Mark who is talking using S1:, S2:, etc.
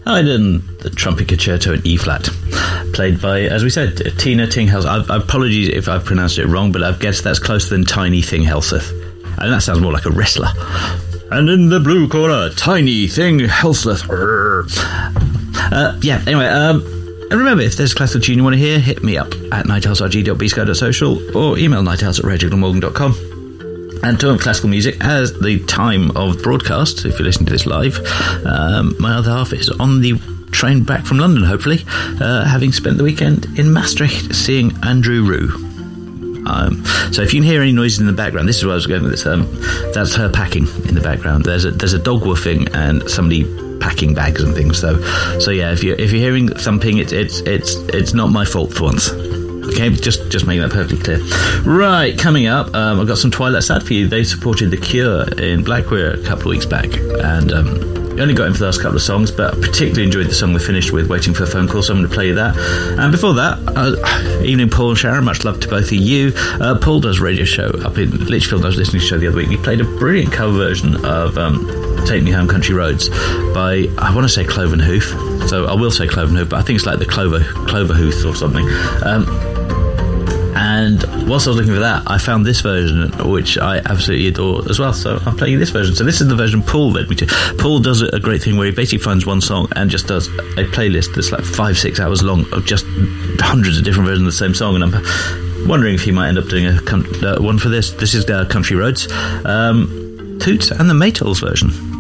S1: I did the Trumpet Concerto in E-flat, played by, as we said, Tina Tinghelseth. Apologies if I've pronounced it wrong, but I've guessed that's closer than Tiny Tinghelseth. And that sounds more like a wrestler. And in the blue corner, Tiny Tinghelseth. Anyway, and remember, if there's a classical tune you want to hear, hit me up at nighthouserg.bsky.social or email nighthouse@reginaldmorgan.com. And talking classical music, as the time of broadcast, if you're listening to this live, my other half is on the train back from London, hopefully, having spent the weekend in Maastricht seeing Andrew Rue. So if you can hear any noises in the background, this is where I was going with this. That's her packing in the background. There's a dog woofing and somebody packing bags and things. So yeah, if you're hearing thumping, it's not my fault for once. Okay, just making that perfectly clear. Right, coming up, I've got some Twilight Sad for you. They supported The Cure in Blackqueer a couple of weeks back, and only got in for the last couple of songs, but I particularly enjoyed the song we finished with, Waiting for a Phone Call, so I'm going to play you that. And before that, evening Paul and Sharon, much love to both of you. Paul does a radio show up in Lichfield. I was listening to the show the other week. He played a brilliant cover version of Take Me Home Country Roads by, I want to say Cloven Hoof, so I will say Cloven Hoof, but I think it's like the Clover Hoof or something. And whilst I was looking for that, I found this version, which I absolutely adore as well. So I'm playing this version. So this is the version Paul led me to. Paul does a great thing where he basically finds one song and just does a playlist that's like 5-6 hours long of just hundreds of different versions of the same song. And I'm wondering if he might end up doing one for this. This is Country Roads, Toots and the Maytals version.